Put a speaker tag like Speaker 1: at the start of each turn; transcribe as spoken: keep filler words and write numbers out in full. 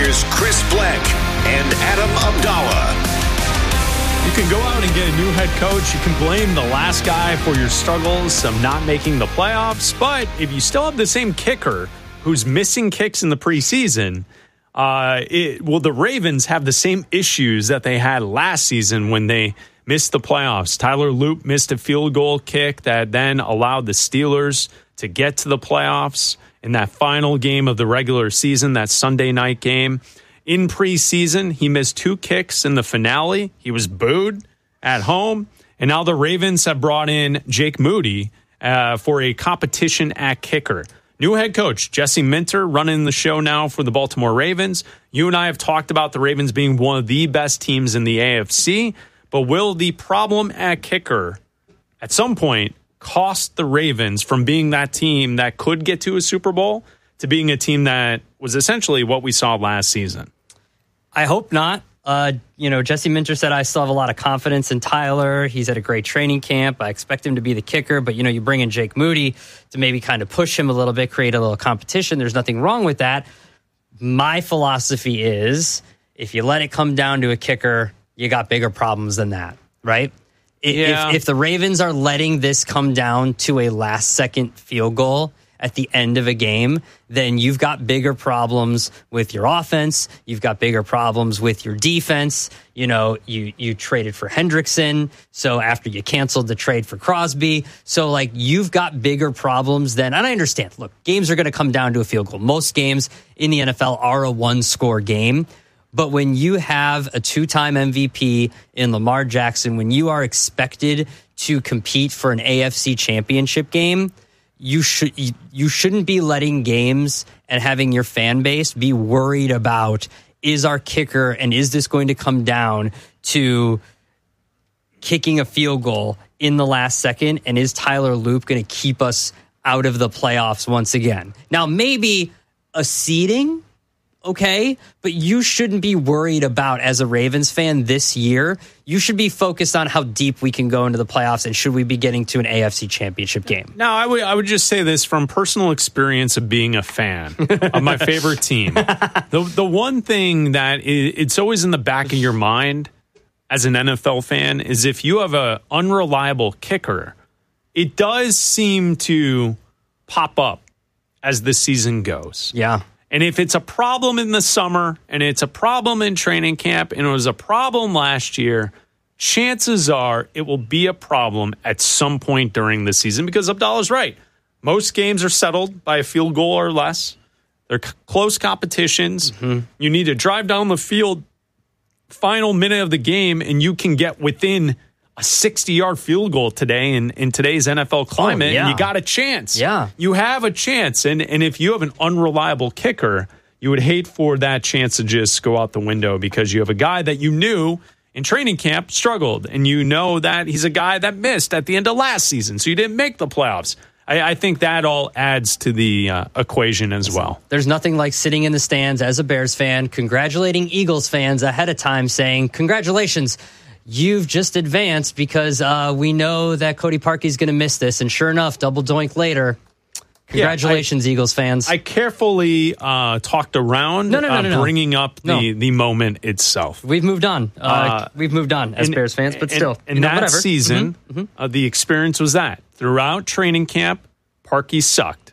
Speaker 1: Here's Chris Black and Adam Abdallah.
Speaker 2: You can go out and get a new head coach. You can blame the last guy for your struggles of not making the playoffs. But if you still have the same kicker who's missing kicks in the preseason, uh, it, well, the Ravens have the same issues that they had last season when they missed the playoffs. Tyler Loop missed a field goal kick that then allowed the Steelers to get to the playoffs in that final game of the regular season, that Sunday night game. In preseason, he missed two kicks in the finale. He was booed at home. And now the Ravens have brought in Jake Moody uh, for a competition at kicker. New head coach, Jesse Minter, running the show now for the Baltimore Ravens. You and I have talked about the Ravens being one of the best teams in the A F C. But will the problem at kicker at some point cost the Ravens from being that team that could get to a Super Bowl to being a team that was essentially what we saw last season?
Speaker 3: I hope not. Uh, you know, Jesse Minter said, I still have a lot of confidence in Tyler. He's at a great training camp. I expect him to be the kicker. But, you know, you bring in Jake Moody to maybe kind of push him a little bit, create a little competition. There's nothing wrong with that. My philosophy is if you let it come down to a kicker, you got bigger problems than that, right?
Speaker 2: Yeah.
Speaker 3: If, if the Ravens are letting this come down to a last-second field goal at the end of a game, then you've got bigger problems with your offense. You've got bigger problems with your defense. You know, you you traded for Hendrickson, so after you canceled the trade for Crosby. So, like, you've got bigger problems than, and I understand, look, games are going to come down to a field goal. Most games in the N F L are a one-score game. But when you have a two-time M V P in Lamar Jackson, when you are expected to compete for an A F C championship game, you should you shouldn't be letting games and having your fan base be worried about, is our kicker and is this going to come down to kicking a field goal in the last second, and is Tyler Loop going to keep us out of the playoffs once again? Now, maybe a seeding, okay, but you shouldn't be worried about, as a Ravens fan this year, you should be focused on how deep we can go into the playoffs and should we be getting to an A F C championship game.
Speaker 2: Now, I would I would just say this from personal experience of being a fan of my favorite team. The the one thing that is, it's always in the back of your mind as an N F L fan is if you have an unreliable kicker, it does seem to pop up as the season goes.
Speaker 3: Yeah.
Speaker 2: And if it's a problem in the summer and it's a problem in training camp and it was a problem last year, chances are it will be a problem at some point during the season, because Abdallah's right. Most games are settled by a field goal or less. They're c- close competitions. Mm-hmm. You need to drive down the field final minute of the game and you can get within a sixty-yard field goal today in, in today's N F L climate, oh, yeah. and you got a chance.
Speaker 3: Yeah.
Speaker 2: You have a chance. And, and if you have an unreliable kicker, you would hate for that chance to just go out the window because you have a guy that you knew in training camp struggled, and you know that he's a guy that missed at the end of last season, so you didn't make the playoffs. I, I think that all adds to the uh, equation as well.
Speaker 3: There's nothing like sitting in the stands as a Bears fan, congratulating Eagles fans ahead of time, saying, congratulations, you've just advanced because uh, we know that Cody Parkey's going to miss this. And sure enough, double doink later. Congratulations, yeah, I, Eagles fans.
Speaker 2: I carefully uh, talked around
Speaker 3: no, no, no,
Speaker 2: uh,
Speaker 3: no, no.
Speaker 2: bringing up the,
Speaker 3: no.
Speaker 2: the moment itself.
Speaker 3: We've moved on. Uh, uh, we've moved on as
Speaker 2: and,
Speaker 3: Bears fans, but
Speaker 2: and,
Speaker 3: still.
Speaker 2: And
Speaker 3: you know,
Speaker 2: that
Speaker 3: whatever.
Speaker 2: season,
Speaker 3: mm-hmm, mm-hmm.
Speaker 2: Uh, the experience was that throughout training camp, Parkey sucked.